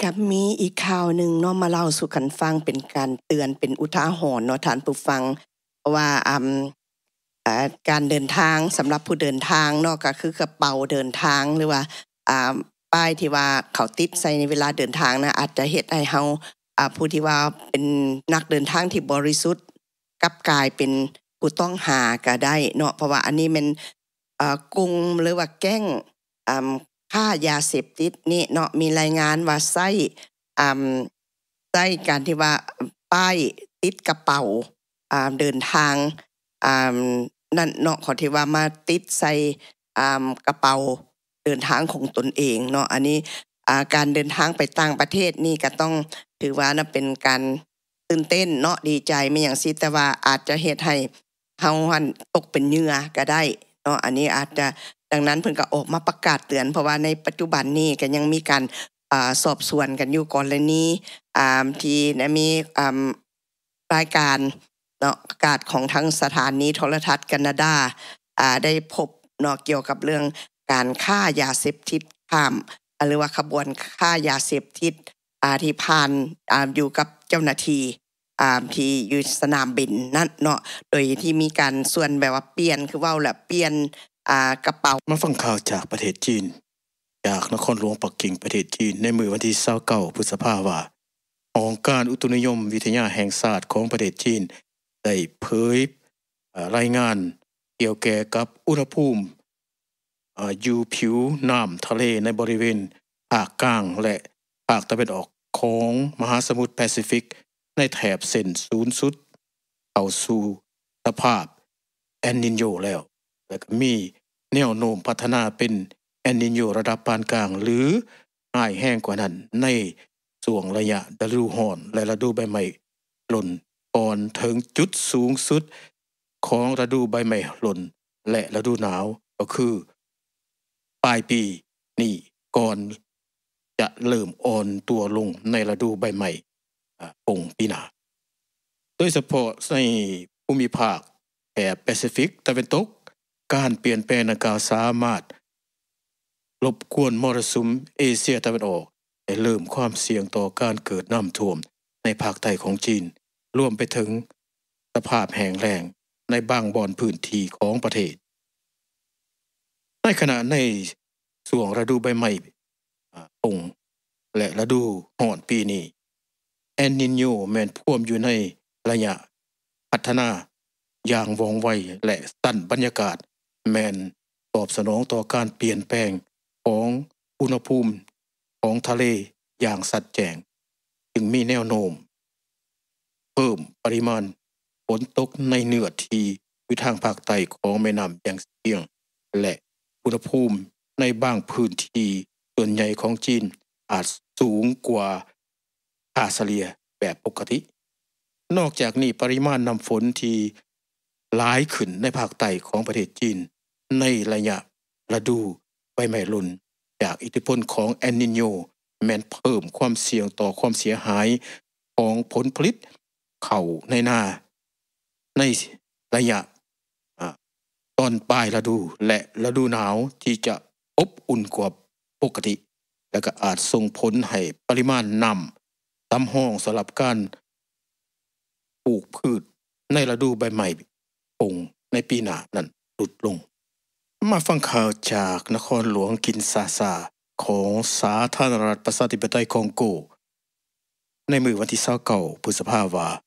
กับมีอีกข่าวหนึ่งเนาะมาเล่าสู่กันฟังเป็นการเตือนเป็นอุทาหรณ์เนาะท่านผู้ฟังว่าการเดินทางสำหรับผู้เดินทางเนาะก็คือกระเป๋าเดินทางหรือว่าป้ายที่ว่าเขาติดใส่ในเวลาเดินทางนะอาจจะเฮ็ดให้เฮาผู้ที่ว่าเป็นนักเดินทางที่บริสุทธิ์กลับกลายเป็นผู้ต้องหาก็ได้เนาะเพราะว่าอันนี้มันกลุ่มหรือว่าแก๊งค่ายาเสพติดนี่เนาะมีรายงานว่าใช้การที่ว่าป้ายติดกระเป๋าเดินทางนั่นเนาะเขาที่ว่ามาติดใส่กระเป๋าเดินทางของตนเองเนาะอันนี้การเดินทางไปต่างประเทศนี่ก็ต้องถือว่านะเป็นการตื่นเต้นเนาะดีใจไม่อย่างสิแต่ว่าอาจจะเฮ็ดให้เฮาหั่นตกเป็นเหยื่อก็ได้เนาะอันนี้อาจจะดังนั้นเพิ่นก็ออกมาประกาศเตือนเพราะว่าในปัจจุบันนี้ก็ยังมีการสอบสวนกันอยู่กรณีที่มีรายการเนาะประกาศของทางสถานีโทรทัศน์แคนาดาได้พบเนาะเกี่ยวกับเรื่องการค้ายาเสพติดข้ามหรือว่าขบวนค้ายาเสพติดที่ผ่านอยู่กับเจ้าหน้าที่ที่อยู่สนามบินนั่นเนาะโดยที่มีการส่วนแบบว่าเปลี่ยนคือเว้าแล้วเปลี่ยนกระเป๋ามาฟังข่าวจากประเทศจีนจากนครหลวงปักกิ่งประเทศจีนในมื้อวันที่29พฤษภาคมว่าองค์การอุตุนิยมวิทยาแห่งชาติของประเทศจีนได้เผยรายงานเกี่ยวแก่กับอุณหภูมิอยู่ผิวน้ำทะเลในบริเวณภาคกลางและภาคตะวันออกของมหาสมุทรแปซิฟิกในแถบเส้นศูนย์สุดเข้าสู่สภาพเอลนิโญแล้วและก็มีแนวโน้มพัฒนาเป็นเอลนิโญระดับปานกลางหรือร้ายแรงกว่านั้นในช่วงระยะฤดูร้อนและฤดูใบไม้หล่นก่อนถึงจุดสูงสุดของฤดูใบไม้หล่นและฤดูหนาวก็คือปลายปีนี้ก่อนจะเริ่มอ่อนตัวลงในฤดูใบไม้ผงปีหน้าโดยเฉพาะในภูมิภาคแถบแปซิฟิกตะวันตกการเปลี่ยนแปลงดังกล่าวสามารถรบกวนมรสุมเอเชียตะวันออกและเริ่มความเสี่ยงต่อการเกิดน้ำท่วมในภาคใต้ของจีนรวมไปถึงสภาพแห้งแล้งในบางบ่อนพื้นที่ของประเทศในขณะในช่วงฤดูใบไม้ผงและฤดูร้อนปีนี้เอลนิโญแม้นท่วมอยู่ในระยะพัฒนาอย่างว่องไวและสั้นบรรยากาศแม้นตอบสนองต่อการเปลี่ยนแปลงของอุณหภูมิของทะเลอย่างชัดแจ้งจึงมีแนวโน้มเพิ่มปริมาณฝนตกในเนื้อที่อยู่ทางภาคใต้ของแม่น้ำแยางเซียงและอุณหภูมิในบางพื้นที่ส่วนใหญ่ของจีนอาจสูงกว่าค่าเฉลี่ยแบบปกตินอกจากนี้ปริมาณน้ำฝนที่หลายขึ้นในภาคใต้ของประเทศจีนในระยะฤดูใบไม้หล่นจากอิทธิพลของเอลนิโญแม้นเพิ่มความเสี่ยงต่อความเสียหายของผลผลิตข้าวในนาในระยะตอนปลายฤดูและฤดูหนาวที่จะอบอุ่นกว่าปกติและก็อาจส่งผลให้ปริมาณน้ำซ้ำห้องสำหรับการปลูกพืชในฤดูใบไม้ผงในปีหน้านั้นลดลงมาฟังข่าวจากนครหลวงกินซาซาของสาธารณรัฐประชาธิปไตยคองโกในมื้อวันที่29พฤษภาคมว่า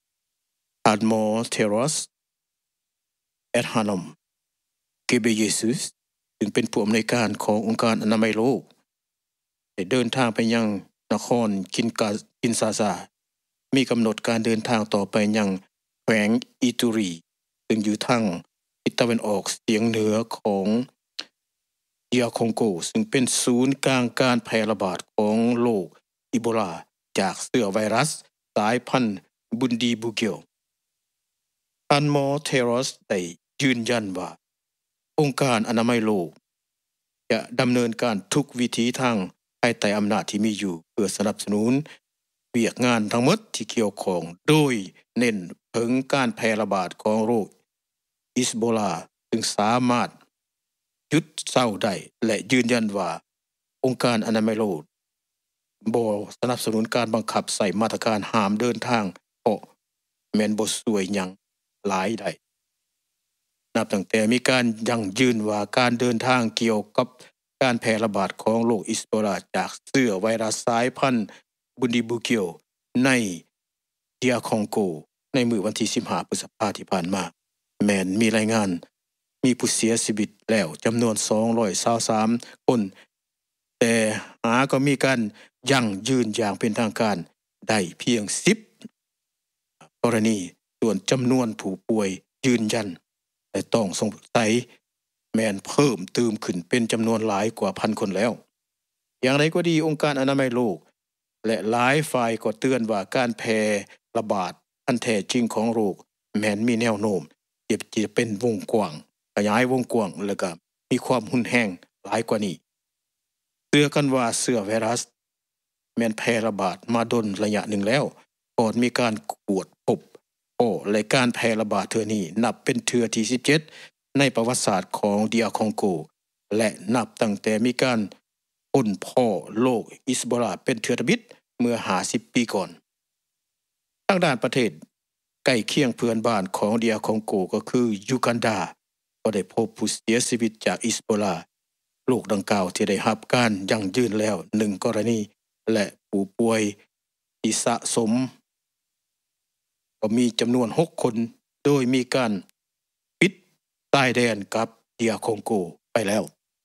Admiral Tedros Adhanom Ghebreyesus ซึ่งเป็นผู้อำนวยการขององค์การอนามัยโลกได้เดินทางไปยังนครกินซาซามีกำหนดการเดินทางต่อไปยังแขวงอิตูรีซึ่งอยู่ทางทิศตะวันออกเฉียงเหนือของคองโกซึ่งเป็นศูนย์กลางการแพร่ระบาดของโรคอีโบลาจากเชื้อไวรัสสายพันธุ์บุนดีบูเกียวอันมอเทโรสได้ยืนยันว่าองค์การอนามัยโลกจะดำเนินการทุกวิธีทางภายใต้อำนาจที่มีอยู่เพื่อสนับสนุนเวียกงานทั้งหมดที่เกี่ยวข้องโดยเน้นถึงการแพร่ระบาดของโรคอีโบลาซึ่งสามารถหยุดเศร้าได้และยืนยันว่าองค์การอนามัยโลกบ่สนับสนุนการบังคับใส่มาตรการห้ามเดินทางเพราะแม่นบ่ช่วยหยังหลายใดนับตั้งแต่มีการยั่งยืนว่าการเดินทางเกี่ยวกับการแพร่ระบาดของโรคอิโบลาจากเชื้อไวรัสสายพันธุ์บุนดิบูเกียวในเดียคองโกในมื้อวันที่15พฤษภาคมที่ผ่านมาแม้นมีรายงานมีผู้เสียชีวิตแล้วจำนวน223คนแต่ก็มีการยั่งยืนอย่างเป็นทางการได้เพียง10กรณีส่วนจำนวนผู้ป่วยยืนยันและต้องสงสัยแม้นเพิ่มเติมขึ้นเป็นจำนวนหลายกว่าพันคนแล้วอย่างไรก็ดีองค์การอนามัยโลกและหลายฝ่ายก็เตือนว่าการแพร่ระบาดอันแท้จริงของโรคแม้นมีแนวโน้มจะเป็นวงกว้างขยายวงกว้างแล้วก็มีความรุนแรงหลายกว่านี้เชื่อกันว่าเชื้อไวรัสแม้นแพร่ระบาดมาดนระยะหนึ่งแล้วก่อนมีการตรวจพบและการแพร่ระบาดเทื่อนี้นับเป็นเทื่อที่17ในประวัติศาสตร์ของเดียคองโกและนับตั้งแต่มีการค้นพบโรคอิโบลาเป็นเทื่อทบิดเมื่อ50ปีก่อนทางด้านประเทศใกล้เคียงเพื่อนบ้านของเดียคองโกก็คือยูกันดาก็ได้พบผู้เสียชีวิตจากอิโบลาโรคดังกล่าวที่ได้รับการยั่งยืนแล้ว1กรณีและผู้ป่วยที่สะสมก็มีจำนวน6คนโดยมีการปิดชายแดนกับเดียคองโกไปแล้ว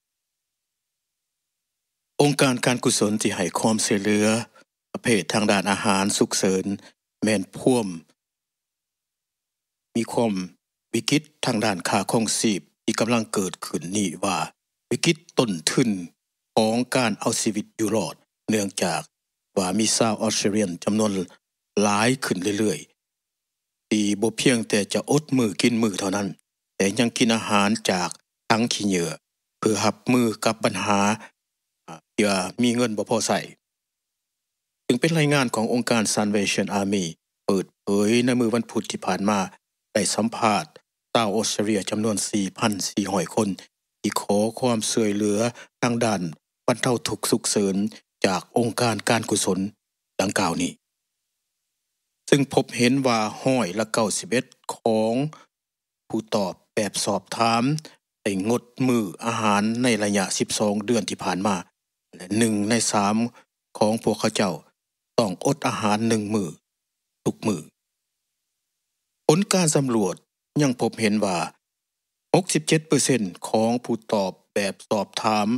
องค์การการกุศลที่ให้ความช่วยเหลือประเภททางด้านอาหารสุขเสริญแม้นพ่วมมีความวิกฤตทางด้านค่าครองชีพที่กำลังเกิดขึ้นนี่ว่าวิกฤตต้นทุนของการเอาชีวิตอยู่รอดเนื่องจากว่ามีชาวออสเตรเลียจำนวนหลายขึ้นเรื่อยๆที่บ่เพียงแต่จะอดมื้อกินมื้อเท่านั้นแต่ยังกินอาหารจากถังขี้เหยื่อเพื่อรับมือกับปัญหาที่มีเงินบ่พอใช้จึงเป็นรายงานขององค์การ Salvation Army เปิดเผยในมื้อวันพุธที่ผ่านมาได้สัมภาษณ์ชาวออสเตรเลียจำนวน 4,400 คนที่ขอความช่วยเหลือทางด้านบรรเทาทุกข์สุขเสริญจากองค์การการกุศลดังกล่าวนี้ซึ่งพบเห็นว่า191ของผู้ตอบแบบสอบถามได้งดมื้ออาหารในระยะ12เดือนที่ผ่านมาและ1ใน3ของพวกเขาเจ้าต้องอดอาหาร1มื้อทุกมื้อผลการสำรวจยังพบเห็นว่า 67% ของผู้ตอบแบบสอบถาม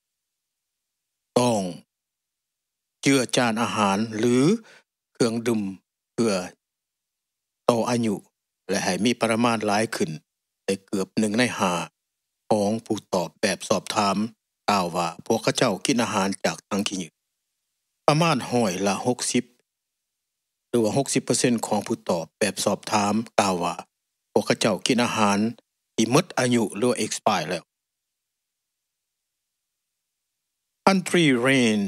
ต้องเจือจานอาหารหรือเครื่องดื่มเพื่อต่ออายุและให้มีปริมาณหลายขึ้นได้เกือบ1ใน5ของผู้ตอบแบบสอบถามกล่าวว่าพวกเขาเจ้ากินอาหารจากถังขี้เหยื่อประมาณ60หรือว่า 60% ของผู้ตอบแบบสอบถามกล่าวว่าพวกเขาเจ้ากินอาหารที่หมดอายุหรือ expire แล้ว Country Rain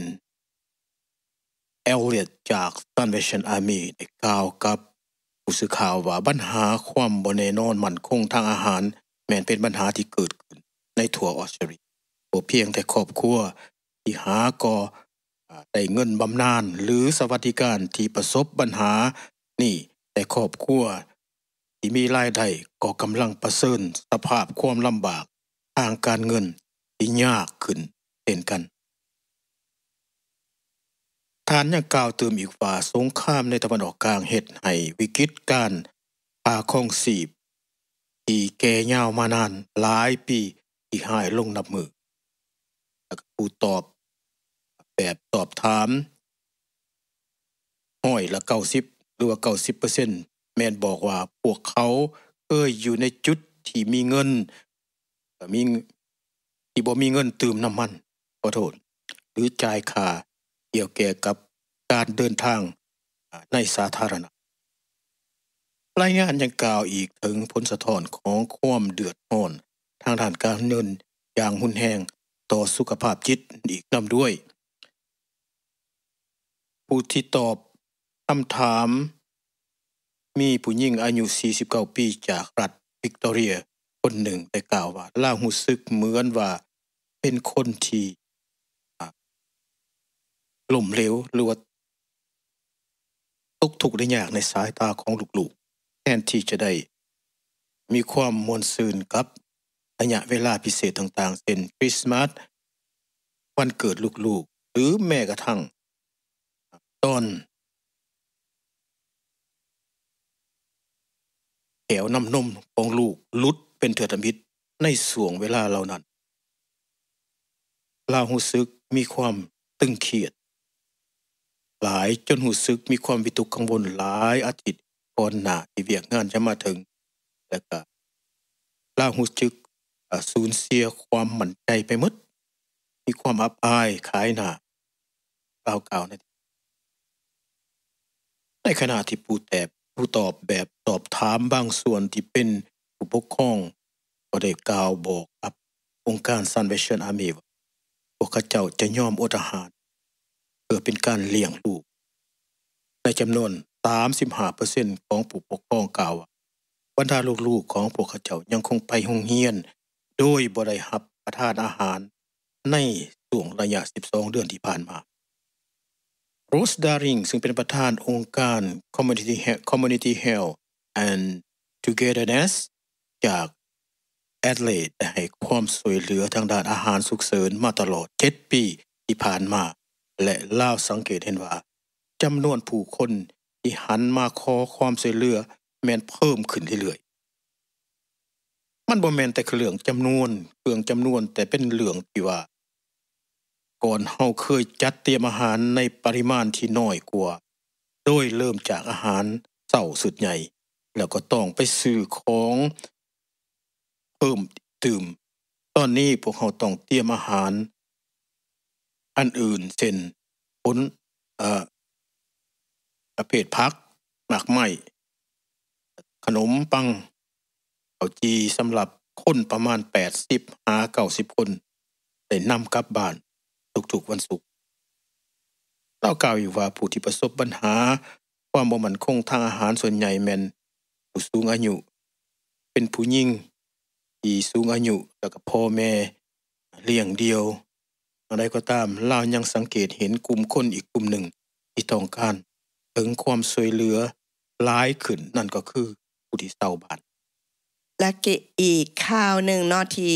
Elliot จาก Salvation Army ได้กล่าวกับผู้สื่อข่าวว่าปัญหาความบ่แน่นอนมั่นคงทางอาหารแม้นเป็นปัญหาที่เกิดขึ้นในทั่วออสเตรเลียบ่เพียงแต่ครอบครัวที่หาก็ได้เงินบำนาญหรือสวัสดิการที่ประสบปัญหานี่แต่ครอบครัวที่มีรายได้ก็กำลังประเสริญสภาพความลำบากทางการเงินที่ยากขึ้นเช่นกันท่านยังกล่าวเติมอีกว่าสงครามในตะวันออกกลางเฮ็ดให้วิกฤตการค่าครองชีพที่แก่ยาวมานานหลายปีที่หายลงนับมือผู้ตอบแบบสอบถาม90หรือว่า 90% แม่นบอกว่าพวกเขาเคยอยู่ในจุดที่มีเงินที่บ่มีเงินเติมน้ำมันขอโทษหรือจ่ายค่าเกี่ยวกับการเดินทางในสาธารณะรายงานยังกล่าวอีกถึงผลสะท้อนของความเดือดร้อนทางด้านการเงินอย่างรุนแรงต่อสุขภาพจิตอีกนำด้วยผู้ที่ตอบคำถามมีผู้หญิงอายุ49ปีจากรัฐวิกตอเรียคนหนึ่งได้กล่าวว่าลาวรู้สึกเหมือนว่าเป็นคนที่ล้มเหลวหรือว่าตกทุกข์ได้ยากในสายตาของลูกๆแทนที่จะได้มีความม่วนซื่นกับระยะเวลาพิเศษต่างๆเช่นคริสต์มาสวันเกิดลูกๆหรือแม้กระทั่งตอนแถวน้ำนมของลูกหลุดเป็นเถื่อทมิตรในช่วงเวลาเหล่านั้นเรารู้สึกมีความตึงเครียดหลายจนรู้สึกมีความวิตกกังวลหลายอาทิตย์ก่อนหน้าที่เวียกงานจะมาถึงแล้วก็เรารู้สึกสูญเสียความมั่นใจไปหมดมีความอับอายขายหน้าเรากล่าวในขณะที่ผู้ตอบแบบสอบถามบางส่วนที่เป็นผู้ปกครองก็ได้กล่าวบอกกับองค์การ Salvation Army ว่าพวกเขาเจ้าจะยอมอดอาหารเพื่อเป็นการเลี้ยงลูกในจำนวน 35% ของผู้ปกครองกล่าวว่าบรรดาลูกๆของพวกเขาเจ้ายังคงไปโรงเรียนโดยบ่ได้รับประทานอาหารในช่วงระยะ12 เดือนที่ผ่านมาโรสดาริงซึ่งเป็นประธานองค์การ Community Health and Togetherness จากแอดเลดได้ให้ความช่วยเหลือทางด้านอาหารสุกเสริญมาตลอด7 ปีที่ผ่านมาและล่าวสังเกตเห็นว่าจำนวนผู้คนที่หันมาขอความช่วยเหลือแม้นเพิ่มขึ้นเรื่อยๆมันบ่แม่นแต่เรื่องจำนวนแต่เป็นเรื่องที่ว่าก่อนเฮาเคยจัดเตรียมอาหารในปริมาณที่น้อยกว่าโดยเริ่มจากอาหารเช้าสุดใหญ่แล้วก็ต้องไปซื้อของเพิ่มเติมตอนนี้พวกเราต้องเตรียมอาหารอันอื่นเช่นผลประเภทผักหมากไม้ขนมปังข้าวจีสำหรับคนประมาณ80-90 คนได้นำกลับบ้านทุกๆวันศุกร์เรากล่าวอยู่ว่าผู้ที่ประสบปัญหาความบ่มั่นคงทางอาหารส่วนใหญ่แม่นผู้สูงอายุเป็นผู้หญิงที่สูงอายุแล้วก็พ่อแม่เลี้ยงเดี่ยวอะไรก็ตามเรายังสังเกตเห็นกลุ่มคนอีกกลุ่มหนึ่งที่ต้องการถึงความช่วยเหลือหลายขึ้นนั่นก็คือผู้ที่เฒ่าบ้านและก็อีกข่าวหนึ่งเนาะที่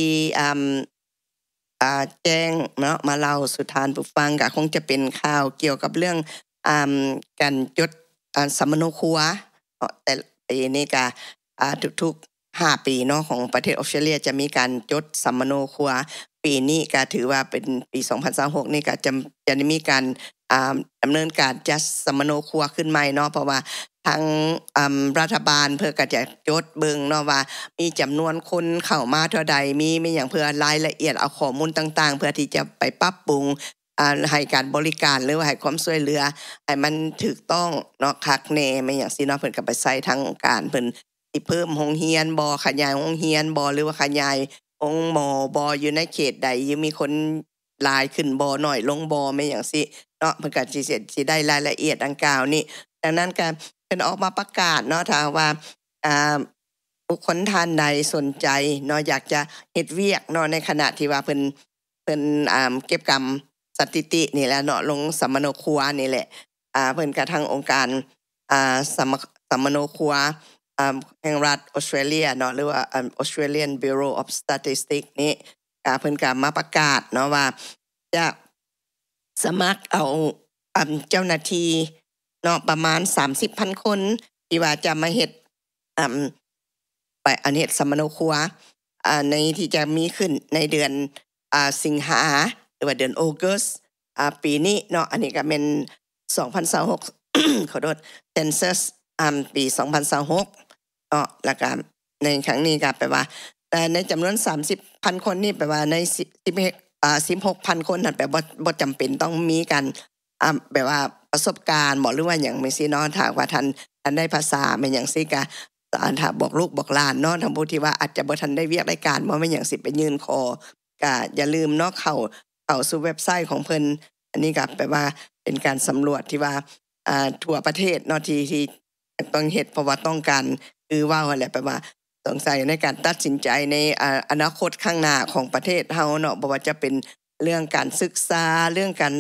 แจ้งเนาะมาเล่าสู่ท่านผู้ฟังก็คงจะเป็นข่าวเกี่ยวกับเรื่องการจดสัมมโนครัวแต่ปีนี้ก็ทุกๆ5 ปีเนาะของประเทศออสเตรเลียจะมีการจดสัมมโนครัวปีนี้ก็ถือว่าเป็นปี2026นี่ก็จะมีการดำเนินการจัดสัมมโนครัวขึ้นใหม่เนาะเพราะว่าทางรัฐบาลเพื่อก็จะจดเบิ่งเนาะว่ามีจำนวนคนเข้ามาเท่าใดมีหยังเพื่อรายละเอียดเอาข้อมูลต่างๆเพื่อที่จะไปปรับปรุงให้การบริการหรือว่าให้ความช่วยเหลือให้มันถูกต้องเนาะคักแน่ไม่หยังสิเนาะเพิ่นก็ไปใช้ทางการเพิ่นสิเพิ่มโรงเรียนบ่ขยายโรงเรียนบ่หรือว่าขยายองค์หมอบ่อยู่ในเขตใดยังมีคนหลายขึ้นบ่น้อยลงบ่แม่นหยังสิเนาะเพิ่นก็สิได้รายละเอียดดังกล่าวนี้ดังนั้นก็เพิ่นออกมาประกาศเนาะถ้าว่าบุคคลท่านใดสนใจเนาะอยากจะเฮ็ดเวียกเนาะในขณะที่ว่าเพิ่นเก็บกรรมสถิตินี่แหละเนาะลงสัมมโนครัวนี่แหละเพิ่นก็ทางองค์การสัมมโนครัวแห่งรัฐออสเตรเลียเนาะหรือว่าAustralian Bureau of Statistics นี่เพิ่นก็มาประกาศเนาะว่าจะสมัครเอาเจ้าหน้าที่เนาะประมาณ 30,000 คนที่ว่าจะมาเฮ็ดไปเฮ็ดสัมมโนครัวในที่จะมีขึ้นในเดือนสิงหาหรือว่าเดือนออกัสปีนี้เนาะอันนี้ก็เป็น2026 ขอโทษ Census ปี2026แล้วก็ในครั้งนี้ก็แปลว่าในจำนวน 30,000 คนนี่แปลว่าใน16,000 คนนั่นแปลบ่จำเป็นต้องมีการแบบว่าประสบการณ์บ่หรือว่าหยังไม่ซี่เนาะถ้าว่าท่านได้ภาษาแม่นหยังซี่ก็ถ้าบอกลูกบอกหลานเนาะถ้าผู้ที่ว่าอาจจะบ่ทันได้เวียกได้การบ่แม่นหยังสิไปยื่นขอก็อย่าลืมเนาะเข้าสู่เว็บไซต์ของเพิ่นอันนี้ก็แปลว่าเป็นการสำรวจที่ว่าทั่วประเทศเนาะที่ต้องเฮ็ดเพราะว่าต้องการคือว่าแหละแปลว่าสงสัยในการตัดสินใจในอนาคตข้างหน้าของประเทศเฮาเนาะบ่ว่าจะเป็นเรื่องการศึกษาเรื่องการ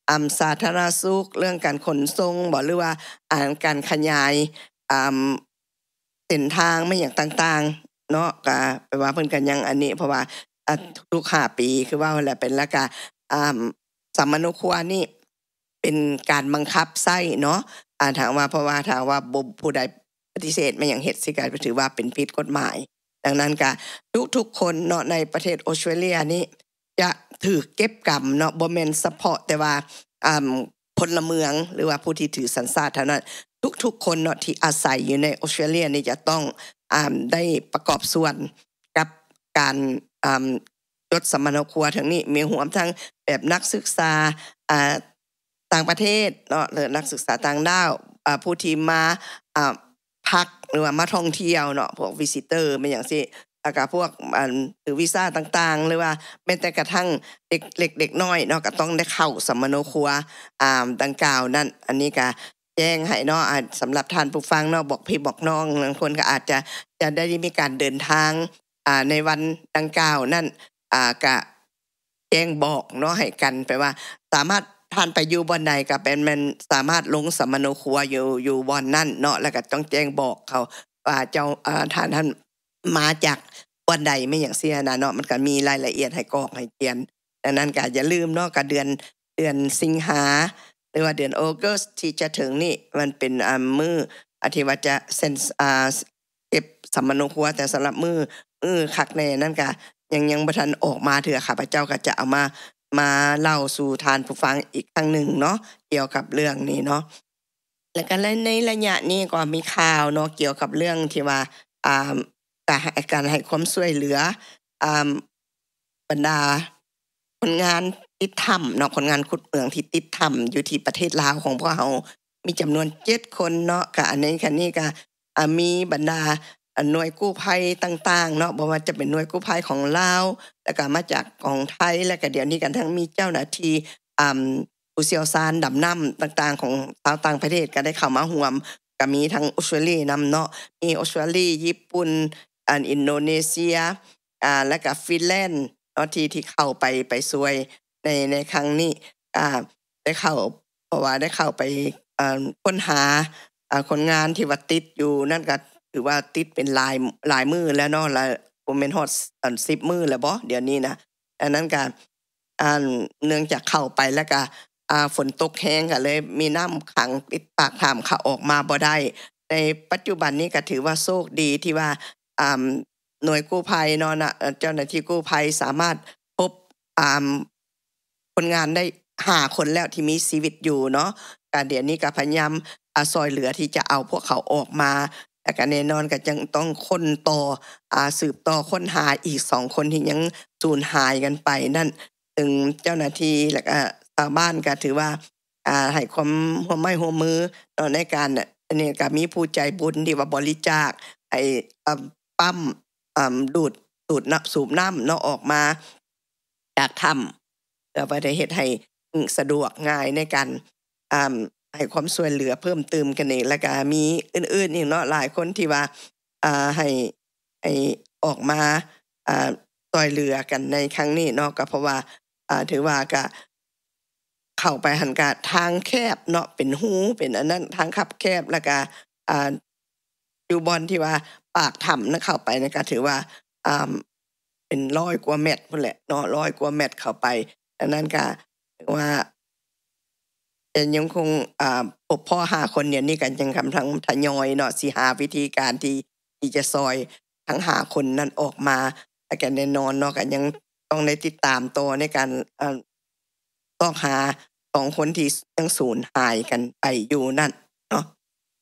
สาธารณสุขเรื่องการขนส่งบ่หรือว่าการขยายเส้นทางไม่อย่างต่างๆเนาะก็แปลว่าเพิ่นก็ยังอันนี้เพราะว่าทุก5ปีคือว่าแหละเป็นแล้วก็สัมมโนครัวนี่เป็นการบังคับใช้เนาะถามว่าเพราะว่าถ้าว่าผู้ใดปฏิเสธไม่อย่างเฮ็ดสิก็ถือว่าเป็นผิดกฎหมายดังนั้นก็ทุกๆคนเนาะในประเทศออสเตรเลียนี่จะถูกเก็บกรรมเนาะบ่แม่นเฉพาะแต่ว่าพลเมืองหรือว่าผู้ที่ถือสัญชาติเท่านั้นทุกๆคนเนาะที่อาศัยอยู่ในออสเตรเลียนี่จะต้องได้ประกอบส่วนกับการยศสัมมโนครัวทั้งนี้มีรวมทั้งแบบนักศึกษาต่างประเทศเนาะหรือนักศึกษาต่างดาวผู้ที่มาพักหรือว่ามาท่องเที่ยวเนาะพวกวิสิเตอร์เป็นอย่างซี่แล้วก็พวกถือวีซ่าต่างๆหรือว่าแม้แต่กระทั่งเด็กเล็กเด็กน้อยเนาะก็ต้องได้เข้าสัมมโนครัวดังกล่าวนั่นอันนี้ก็แจ้งให้เนาะสำหรับท่านผู้ฟังเนาะบอกพี่บอกน้องบางคนก็อาจจะได้มีการเดินทางในวันดังกล่าวนั่นก็แจ้งบอกเนาะให้กันไปว่าสามารถท่านไปอยู่บ่อนใดก็เป็นมันสามารถลงสัมมโนครัวอยู่บ่อนนั่นเนาะแล้วก็ต้องแจ้งบอกเขาว่าเจ้าท่านมาจากบ่อนใดไม่อย่างเสียนะเนาะมันก็มีรายละเอียดให้กรอกให้เขียนดังนั้นก็อย่าลืมเนาะก็เดือนสิงหาหรือว่าเดือนออกัสที่จะถึงนี่มันเป็นมื้อที่ว่าจะเซ็นเก็บสัมมโนครัวแต่สำหรับมื้อคักแน่นั่นก็ยังบ่ทันออกมาเถื่อข้าพเจ้าก็จะเอามาเล่าสู่ทานผู้ฟังอีกครั้งหนึ่งเนาะเกี่ยวกับเรื่องนี้เนาะแล้วก็ในระยะนี้ก็มีข่าวเนาะเกี่ยวกับเรื่องที่ว่าการให้ความช่วยเหลือบรรดาคนงานติดถ้ำเนาะคนงานขุดเหมืองที่ติดถ้ำอยู่ที่ประเทศลาวของพวกเรามีจำนวน7คนเนาะก็อันนี้ก็มีบรรดาหน่วยกู้ภัยต่างๆเนาะบ่ว่าจะเป็นหน่วยกู้ภัยของลาวแล้วก็มาจากของไทยแล้วก็เดี๋ยวนี้กันทั้งมีเจ้าหน้าที่ผู้เชี่ยวชาญดำน้ำต่างๆของชาวต่างประเทศก็ได้เข้ามาร่วมก็มีทั้งออสเตรเลียนำเนาะมีออสเตรเลียญี่ปุ่นอินโดนีเซียแล้วก็ฟินแลนด์เนาะที่เข้าไปช่วยในครั้งนี้ได้เข้าเพราะว่าได้เข้าไปค้นหาคนงานที่ว่าติดอยู่นั่นก็ถือว่าติดเป็นหลายมื้อแล้วเนาะแล้วบ่แม่นฮอด10มื้อแล้วบ่เดี๋ยวนี้นะอันนั้นก็เนื่องจากเข้าไปแล้วก็ฝนตกแห้งก็เลยมีน้ำขังปิดปากถ้ำเข้าออกมาบ่ได้ในปัจจุบันนี้ก็ถือว่าโชคดีที่ว่าหน่วยกู้ภัยเนาะเจ้าหน้าที่กู้ภัยสามารถพบคนงานได้5คนแล้วที่มีชีวิตอยู่เนาะก็เดี๋ยวนี้ก็พยายามช่วยเหลือที่จะเอาพวกเขาออกมาแล้วก็แน่นอนก็ยังต้องค้นต่อสืบต่อค้นหาอีก2คนที่ยังสูญหายกันไปนั่นซึ่งเจ้าหน้าที่แล้วก็ชาวบ้านก็ถือว่าให้ความร่วมไม้ร่วมมือในการอันนี้ก็มีผู้ใจบุญที่ว่าบริจาคให้ปั๊มดูดสูบน้ำเนาะออกมาจากถ้ำเพื่อได้เฮ็ดให้สะดวกง่ายในการให้ความช่วยเหลือเพิ่มเติมกันอีกแล้วก็มีอื่นๆอีกเนาะหลายคนที่ว่าให้ออกมาช่วยเหลือกันในครั้งนี้เนาะก็เพราะว่าถือว่าก็เข้าไปหันก็ทางแคบเนาะเป็นหูเป็นอันนั้นทางคับแคบแล้วก็อยู่บ่อนที่ว่าปากถ้ำนั้นเข้าไปนั่นก็ถือว่าเป็น100กว่าเมตรพุ่นแหละเนาะ100กว่าเมตรเข้าไปดังนั้นก็ถือว่ายังคงพบพ่อ5คนเนี่ยนี่ก็ยังกำลังทยอยเนาะสิหาวิธีการที่จะซอยทั้ง5คนนั้นออกมาแล้วก็แน่นอนเนาะก็ยังต้องได้ติดตามต่อในการต้องหา2คนที่ยังสูญหายกันไปอยู่นั่นเนาะ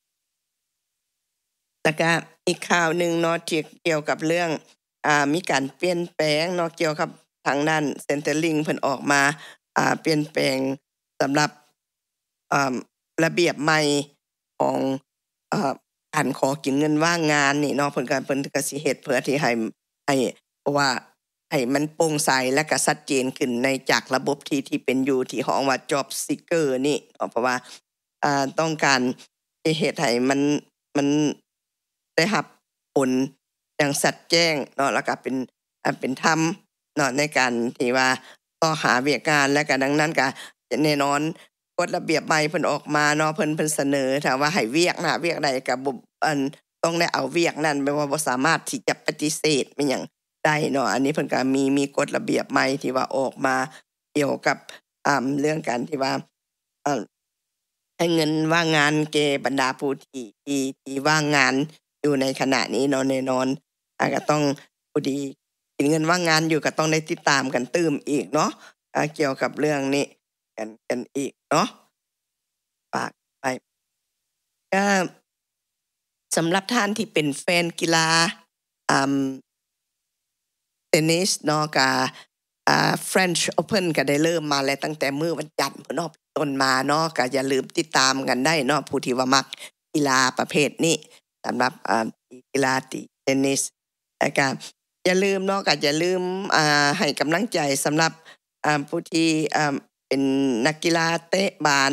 แล้วก็อีกข่าวนึงเนาะเกี่ยวกับเรื่องมีการเปลี่ยนแปลงเนาะเกี่ยวกับทางด้าน Centrelink เพิ่นออกมาเปลี่ยนแปลงสำหรับระเบียบใหม่ของการขอกินเงินว่างงานนี่เนาะเพิ่นก็สิเฮ็ดเพื่อที่ให้เพราะว่าให้มันโปร่งใสและก็ชัดเจนขึ้นในจากระบบที่เป็นอยู่ที่ฮ้องว่า Job Seeker นี่เพราะว่าต้องการเฮ็ดให้มันได้รับผลอย่างชัดแจ้งเนาะแล้วก็เป็นธรรมเนาะในการที่ว่าต่อหาเวียกงานและก็ดังนั้นก็แน่นอนกฎระเบียบใหม่เพิ่นออกมาเนาะเพิ่นเสนอถ้าว่าให้เวียกเวียกใดก็บ่ต้องได้เอาเวียกนั้นแปลว่าบ่สามารถที่จะปฏิเสธอิหยังได้เนาะอันนี้เพิ่นก็มีกฎระเบียบใหม่ที่ว่าออกมาเกี่ยวกับเรื่องการที่ว่าให้เงินว่างงานแก่บรรดาผู้ที่ว่างงานอยู่ในขณะนี้เนาะแน่นอนก็ต้องผู้ที่กินเงินว่างงานอยู่ก็ต้องได้ติดตามกันตื้มอีกเนาะเกี่ยวกับเรื่องนี้กันอีกเนาะฝากไปก็สำหรับท่านที่เป็นแฟนกีฬาเทนนิสเนาะก็French Open ก็ได้เริ่มมาแล้วตั้งแต่มื้อวันจันทร์พุ่นเนาะต้นมาเนาะก็อย่าลืมติดตามกันได้เนาะผู้ที่ว่ามักกีฬาประเภทนี้สำหรับกีฬาเทนนิสแล้วก็อย่าลืมเนาะก็อย่าลืมให้กำลังใจสำหรับผู้ที่เป็นนักกีฬาเตะบาล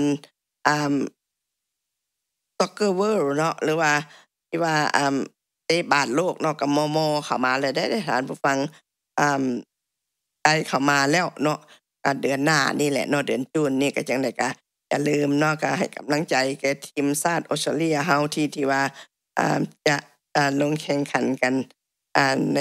Soccer World เนาะหรือว่าที่ว่าเตะบาลโลกเนาะก็มอเข้ามาแล้วได้ท่านผู้ฟังได้เข้ามาแล้วเนาะเดือนหน้านี่แหละเนาะเดือนตุลานี่ก็จังได๋ก็อย่าลืมเนาะก็ให้กำลังใจแก่ทีมชาติออสเตรเลียเฮาที่ว่าจะลงแข่งขันกันใน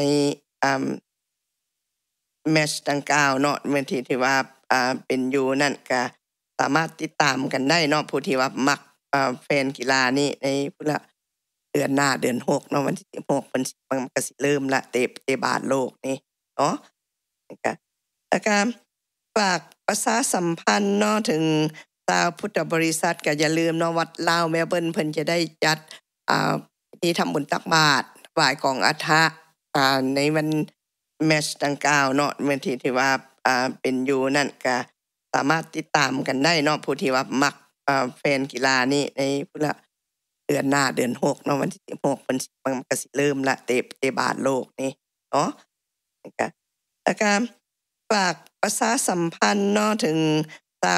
แมตช์ดังกล่าวเนาะเมื่อที่ว่าเป็นอยู่นั่นก็สามารถติดตามกันได้เนาะผู้ที่ว่ามักแฟนกีฬานี่ในพุ่นละเดือนหน้าเดือน6เนาะวันที่16มันก็สิเริ่มละเตะบาลโลกนี่เนาะแล้วก็ฝากประชาสัมพันธ์เนาะถึงชาวพุทธบริษัทก็อย่าลืมเนาะวัดลาวเมลเบิร์นเพิ่นจะได้จัดที่ทำบุญตักบาตรถวายกองอัฐะในวันแมตช์ดังกล่าวเนาะเมื่อที่ว่าเป็นอยู่นั่นก็สามารถติดตามกันได้เนาะผู้ที่ว่ามักแฟนกีฬานี่ในพุ่นละเดือนหน้าเดือน6เนาะวันที่16เพิ่นก็สิเริ่มละเตะบาลโลกนี่เนาะแล้วก็ฝากประชาสัมพันธ์เนาะถึง